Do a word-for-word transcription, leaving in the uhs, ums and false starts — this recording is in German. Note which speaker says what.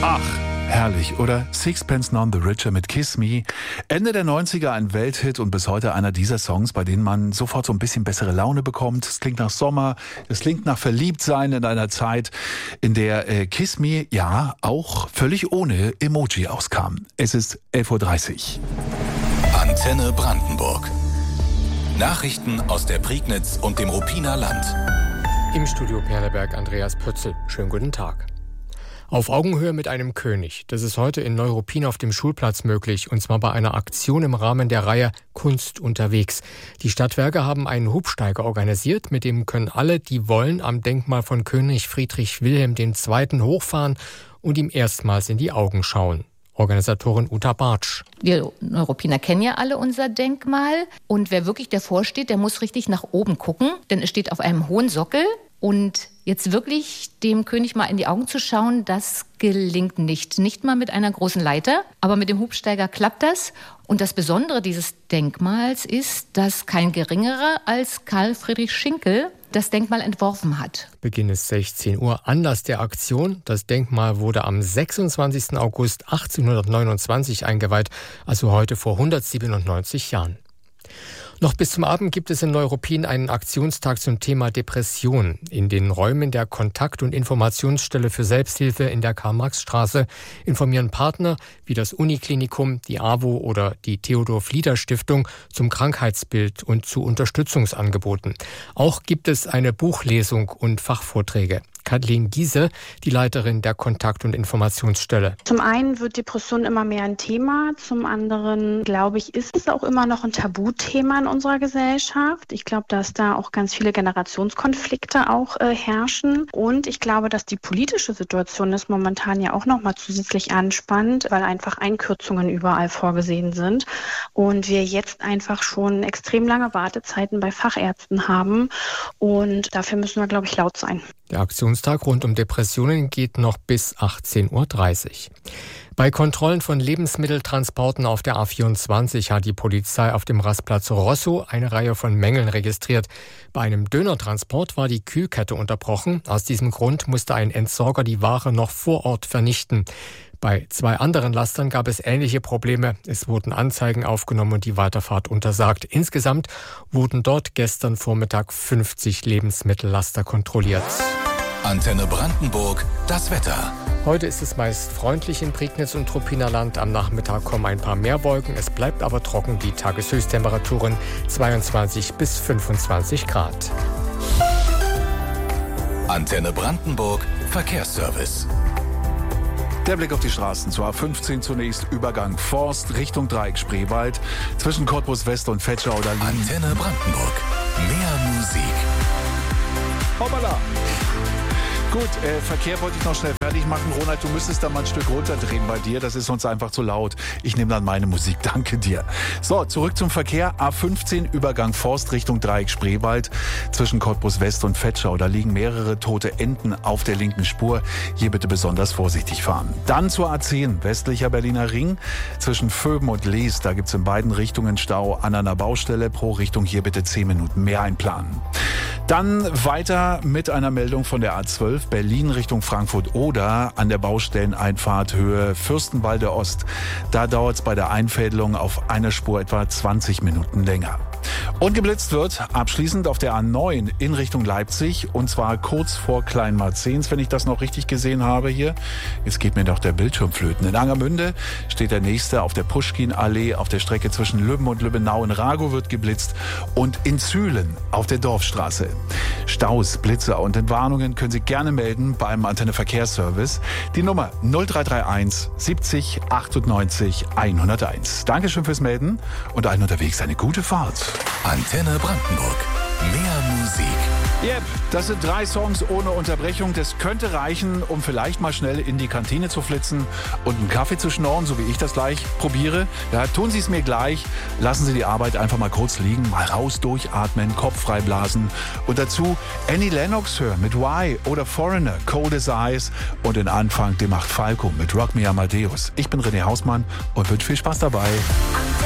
Speaker 1: Ach, herrlich, oder? Sixpence None the Richer mit Kiss Me. Ende der neunziger ein Welthit und bis heute einer dieser Songs, bei denen man sofort so ein bisschen bessere Laune bekommt. Es klingt nach Sommer, es klingt nach Verliebtsein in einer Zeit, in der äh, Kiss Me ja auch völlig ohne Emoji auskam. Es ist elf Uhr dreißig.
Speaker 2: Antenne Brandenburg. Nachrichten aus der Prignitz und dem Ruppiner Land.
Speaker 3: Im Studio Perleberg Andreas Pötzl. Schönen guten Tag. Auf Augenhöhe mit einem König. Das ist heute in Neuruppin auf dem Schulplatz möglich, und zwar bei einer Aktion im Rahmen der Reihe Kunst unterwegs. Die Stadtwerke haben einen Hubsteiger organisiert, mit dem können alle, die wollen, am Denkmal von König Friedrich Wilhelm der Zweite hochfahren und ihm erstmals in die Augen schauen. Organisatorin Uta Bartsch.
Speaker 4: Wir Neuruppiner kennen ja alle unser Denkmal. Und wer wirklich davor steht, der muss richtig nach oben gucken, denn es steht auf einem hohen Sockel. Und jetzt wirklich dem König mal in die Augen zu schauen, das gelingt nicht. Nicht mal mit einer großen Leiter, aber mit dem Hubsteiger klappt das. Und das Besondere dieses Denkmals ist, dass kein Geringerer als Karl Friedrich Schinkel das Denkmal entworfen hat.
Speaker 3: Beginn ist sechzehn Uhr. Anlass der Aktion: Das Denkmal wurde am sechsundzwanzigsten August achtzehnhundertneunundzwanzig eingeweiht, also heute vor hundertsiebenundneunzig Jahren. Noch bis zum Abend gibt es in Neuruppin einen Aktionstag zum Thema Depression. In den Räumen der Kontakt- und Informationsstelle für Selbsthilfe in der Karl-Marx-Straße informieren Partner wie das Uniklinikum, die AWO oder die Theodor-Flieder-Stiftung zum Krankheitsbild und zu Unterstützungsangeboten. Auch gibt es eine Buchlesung und Fachvorträge. Kathleen Giese, die Leiterin der Kontakt- und Informationsstelle.
Speaker 5: Zum einen wird Depression immer mehr ein Thema, zum anderen, glaube ich, ist es auch immer noch ein Tabuthema in unserer Gesellschaft. Ich glaube, dass da auch ganz viele Generationskonflikte auch äh, herrschen, und ich glaube, dass die politische Situation ist momentan ja auch noch mal zusätzlich anspannt, weil einfach Einkürzungen überall vorgesehen sind und wir jetzt einfach schon extrem lange Wartezeiten bei Fachärzten haben, und dafür müssen wir, glaube ich, laut sein.
Speaker 3: Der Aktionstag rund um Depressionen geht noch bis achtzehn Uhr dreißig. Bei Kontrollen von Lebensmitteltransporten auf der A vierundzwanzig hat die Polizei auf dem Rastplatz Rosso eine Reihe von Mängeln registriert. Bei einem Dönertransport war die Kühlkette unterbrochen. Aus diesem Grund musste ein Entsorger die Ware noch vor Ort vernichten. Bei zwei anderen Lastern gab es ähnliche Probleme. Es wurden Anzeigen aufgenommen und die Weiterfahrt untersagt. Insgesamt wurden dort gestern Vormittag fünfzig Lebensmittellaster kontrolliert.
Speaker 2: Antenne Brandenburg, das Wetter.
Speaker 3: Heute ist es meist freundlich in Prignitz und Ruppiner Land. Am Nachmittag kommen ein paar mehr Wolken. Es bleibt aber trocken. Die Tageshöchsttemperaturen zweiundzwanzig bis fünfundzwanzig Grad.
Speaker 2: Antenne Brandenburg, Verkehrsservice.
Speaker 1: Der Blick auf die Straßen. Zur A fünfzehn zunächst Übergang Forst Richtung Dreieck Spreewald. Zwischen Cottbus West und Vetschau da liegen.
Speaker 2: Antenne Brandenburg. Mehr Musik.
Speaker 1: Hoppala. Gut, äh, Verkehr wollte ich noch schnell fertig machen. Ronald, du müsstest da mal ein Stück runterdrehen bei dir. Das ist uns einfach zu laut. Ich nehme dann meine Musik. Danke dir. So, zurück zum Verkehr. A fünfzehn Übergang Forst Richtung Dreieck Spreewald. Zwischen Cottbus West und Vetschau. Da liegen mehrere tote Enten auf der linken Spur. Hier bitte besonders vorsichtig fahren. Dann zur A zehn, westlicher Berliner Ring. Zwischen Vöben und Lees. Da gibt's in beiden Richtungen Stau an einer Baustelle. Pro Richtung hier bitte zehn Minuten mehr einplanen. Dann weiter mit einer Meldung von der A zwölf, Berlin Richtung Frankfurt-Oder an der Baustelleneinfahrt Höhe Fürstenwalde Ost. Da dauert es bei der Einfädelung auf einer Spur etwa zwanzig Minuten länger. Und geblitzt wird abschließend auf der A neun in Richtung Leipzig, und zwar kurz vor Kleinmarzens, wenn ich das noch richtig gesehen habe hier. Jetzt geht mir doch der Bildschirm flöten. In Angermünde steht der nächste auf der Puschkin-Allee auf der Strecke zwischen Lübben und Lübbenau. In Ragow wird geblitzt und in Zühlen auf der Dorfstraße. Staus, Blitze und Entwarnungen können Sie gerne melden beim Antenne Verkehrsservice. Die Nummer null drei drei eins siebzig achtundneunzig hunderteins. Dankeschön fürs Melden und allen unterwegs eine gute Fahrt.
Speaker 2: Antenne Brandenburg. Mehr Musik.
Speaker 1: Yep, das sind drei Songs ohne Unterbrechung. Das könnte reichen, um vielleicht mal schnell in die Kantine zu flitzen und einen Kaffee zu schnorren, so wie ich das gleich probiere. Ja, tun Sie es mir gleich. Lassen Sie die Arbeit einfach mal kurz liegen, mal raus durchatmen, Kopf frei blasen. Und dazu Annie Lennox hören mit Why oder Foreigner, Cold as Ice. Und den Anfang, den macht Falco mit Rock Me Amadeus. Ich bin René Hausmann und wünsche viel Spaß dabei.